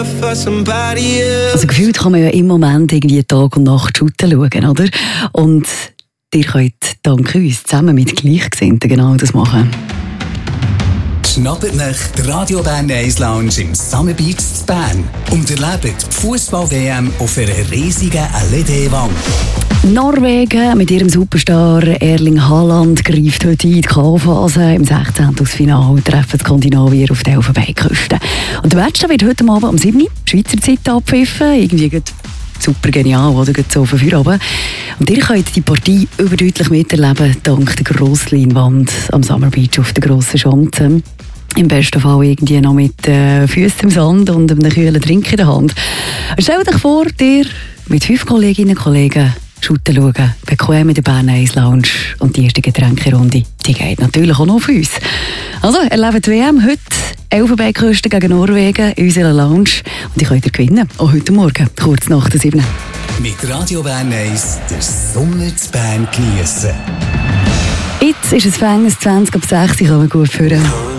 Also gefühlt kann man ja im Moment irgendwie Tag und Nacht shooten schauen, oder? Und ihr könnt dank uns zusammen mit Gleichgesinnten genau das machen. Schnappt nach die Radio Bern 1 Lounge im Summer Beach in Bern und erlebt die Fußball-WM auf einer riesigen LED-Wand. Norwegen mit ihrem Superstar Erling Haaland greift heute in die K.O.-Phase. Im 16. Finale treffen die Skandinavier auf der Elfenbeinküste. Und der Match wird heute Abend um 7 Uhr Schweizer Zeit abpfiffen. Irgendwie super genial, oder? So von Feierabend. Und ihr könnt die Partie überdeutlich miterleben, dank der Grossleinwand am Summer Beach auf der grossen Schanze. Im besten Fall irgendwie noch mit Füßen im Sand und einem kühlen Drink in der Hand. Stell dir vor, dir mit 5 Kolleginnen und Kollegen shooten schauen, bequem in der Bern 1 Lounge und die erste Getränkerunde, die geht natürlich auch noch auf uns. Also, erlebt die WM heute Elfenbeinküste gegen Norwegen in unserer Lounge und die könnt ihr gewinnen, auch heute Morgen, kurz nach der 7. Mit Radio Bern 1 den Sommer zu Bern geniessen. Jetzt ist es Fängnis 20 ab 6, ich kann mir gut führen.